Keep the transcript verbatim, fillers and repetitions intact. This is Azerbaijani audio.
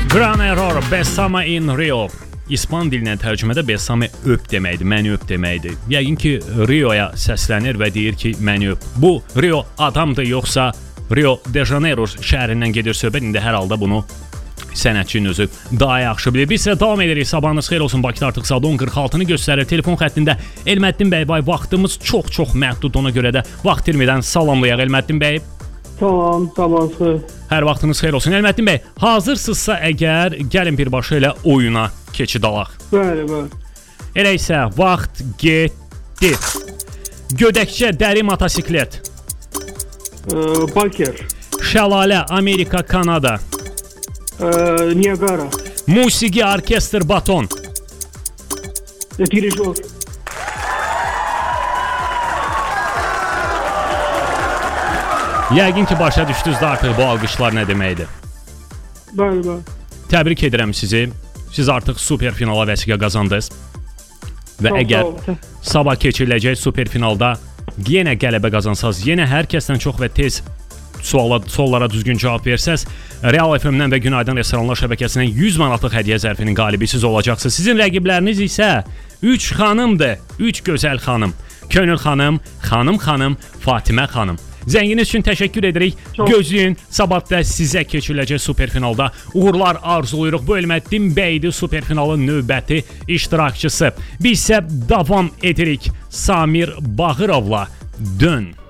Gran Error, Besame in Rio. İspan dilinə tərcümədə Besame öp deməkdir, məni öp deməkdir. Yəqin ki, Rio'ya səslənir və deyir ki, məni öp. Bu Rio adamdır, yoxsa Rio de Janeiro şəhərindən gedir söhbət. İndi hər halda bunu sənətçinin özü daha yaxşı bilir. Biz isə davam edirik. Sabahınız xeyir olsun. Bakıda artıq saat on qırx altını göstərir. Telefon xəttində Elməddin bəy var. Vaxtımız çox-çox məhdud, ona görə də vaxt itirmədən salamlayaq Elməddin bəy. Tamam, sabahınız xeyir. Hər vaxtınız xeyir olsun. Elməddin bəy, hazırsınızsa əgər gəlin birbaşa elə oyuna keçid alaq. Bəli, bəli. Elə isə vaxt getdi. Gödəkçə, dəri motosiklet. Ee, Balker. Şəlalə, Amerika, Kanada. Ee, Niagara. Musiqi, orkestr, baton. Ee, Dirijor. Yəqin ki, başa düşdünüz də artıq bu alqışlar nə deməkdir. Bəli, bəli. Təbrik edirəm sizi. Siz artıq superfinala vəsiqə qazandınız. Və Çox əgər sağ olun. sabah keçiriləcək superfinalda yenə qələbə qazansaz, yenə hər kəsdən çox və tez suala, suallara düzgün cavab versəz, Real F M-dən və Günaydın Restoranlar şəbəkəsindən yüz manatlıq hədiyyə zərfinin qalibi siz olacaqsınız. Sizin rəqibləriniz isə üç xanımdır, üç gözəl xanım. Könül xanım, xanım xanım, Fatimə xanım. Zənginiz üçün təşəkkür edirik. Çox. Gözləyin, sabahda sizə keçiriləcək superfinalda uğurlar arzuluyuruq. Bu Elməddin bəydir superfinalın növbəti iştirakçısı. Biz isə davam edirik Samir Bağırovla Dön.